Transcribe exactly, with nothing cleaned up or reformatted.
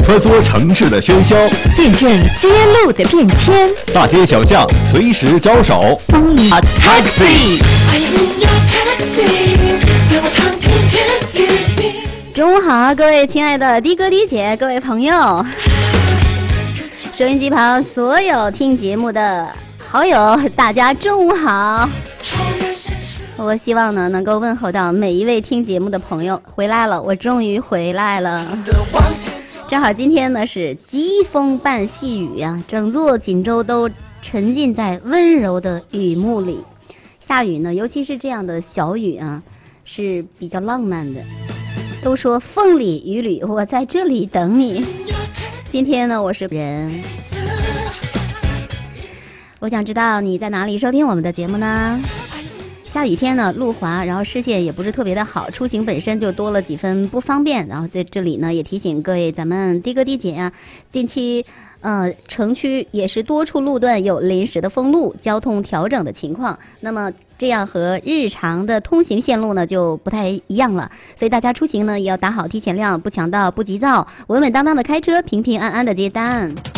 穿梭城市的喧嚣， 见证街路的变迁， 大街小巷随时招手。 风里 taxi。中午好，各位亲爱的的哥的姐，各位朋友，收音机旁所有听节目的好友，大家中午好。我希望呢能够问候到每一位听节目的朋友。回来了，我终于回来了。正好今天呢是疾风伴细雨啊，整座锦州都沉浸在温柔的雨幕里。下雨呢，尤其是这样的小雨啊，是比较浪漫的。都说风里雨里，我在这里等你。今天呢，我是人。我想知道你在哪里收听我们的节目呢？下雨天呢，路滑，然后视线也不是特别的好，出行本身就多了几分不方便。然后在这里呢，也提醒各位咱们的哥的姐啊，近期呃城区也是多处路段有临时的封路、交通调整的情况。那么这样和日常的通行线路呢就不太一样了，所以大家出行呢也要打好提前量，不强盗不急躁，稳稳当当的开车，平平安安的接单。